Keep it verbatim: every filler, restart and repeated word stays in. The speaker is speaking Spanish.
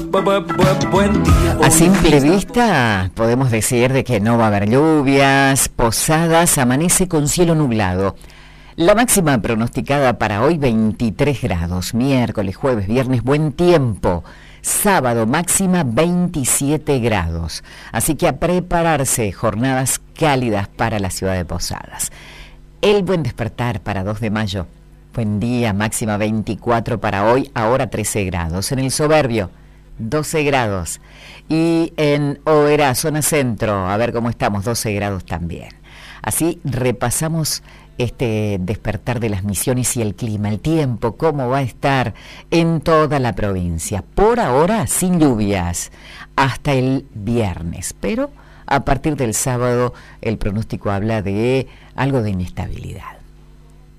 Buen día. A simple vista podemos decir de que no va a haber lluvias. Posadas amanece con cielo nublado. La máxima pronosticada para hoy veintitrés grados. Miércoles, jueves, viernes, buen tiempo. Sábado máxima veintisiete grados. Así que a prepararse, jornadas cálidas para la ciudad de Posadas. El buen despertar para dos de mayo. Buen día, máxima veinticuatro para hoy, ahora trece grados. En el Soberbio, doce grados. Y en Oberá, zona centro, a ver cómo estamos, doce grados también. Así repasamos este despertar de las Misiones y el clima, el tiempo, cómo va a estar en toda la provincia. Por ahora, sin lluvias, hasta el viernes, pero a partir del sábado el pronóstico habla de algo de inestabilidad.